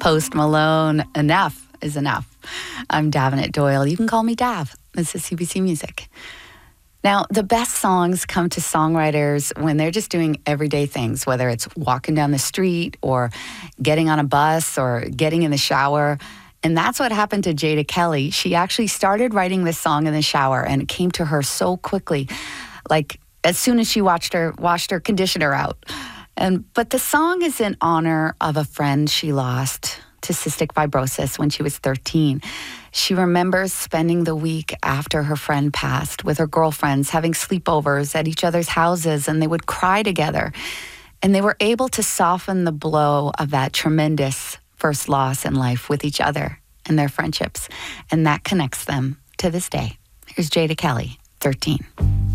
Post Malone, Enough is Enough. I'm Davenant Doyle. You can call me Dav. This is CBC Music. Now, the best songs come to songwriters when they're just doing everyday things, whether it's walking down the street or getting on a bus or getting in the shower. And that's what happened to Jada Kelly. She actually started writing this song in the shower, and it came to her so quickly, like as soon as she washed her conditioner out. But the song is in honor of a friend she lost to cystic fibrosis when she was 13. She remembers spending the week after her friend passed with her girlfriends, having sleepovers at each other's houses, and they would cry together. And they were able to soften the blow of that tremendous first loss in life with each other and their friendships. And that connects them to this day. Here's Jada Kelly, 13.